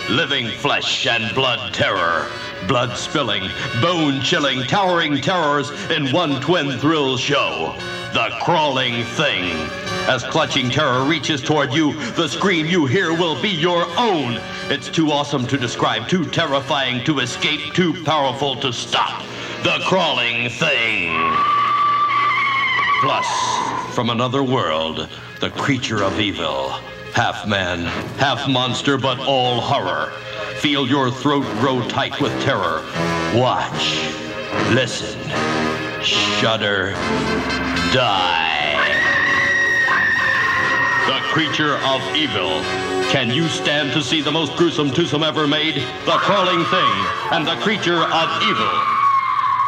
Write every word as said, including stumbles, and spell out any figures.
living flesh and blood terror. Blood-spilling, bone-chilling, towering terrors in one twin thrill show. The Crawling Thing. As clutching terror reaches toward you, the scream you hear will be your own. It's too awesome to describe, too terrifying to escape, too powerful to stop. The Crawling Thing. Plus, from another world, the creature of evil. Half man, half monster, but all horror. Feel your throat grow tight with terror. Watch, listen, shudder, die. The creature of evil. Can you stand to see the most gruesome twosome ever made? The Crawling Thing and the creature of evil.